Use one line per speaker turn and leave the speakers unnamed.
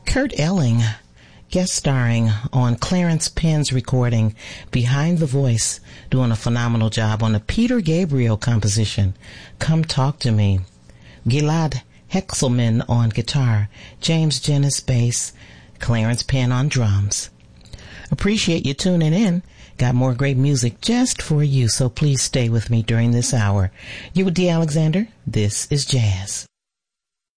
Kurt Elling, guest starring on Clarence Penn's recording Behind the Voice, doing a phenomenal job on the Peter Gabriel composition, Come Talk to Me. Gilad Hexelman on guitar, James Jennis bass, Clarence Penn on drums. Appreciate you tuning in. Got more great music just for you, so please stay with me during this hour. You with D. Alexander? This is Jazz.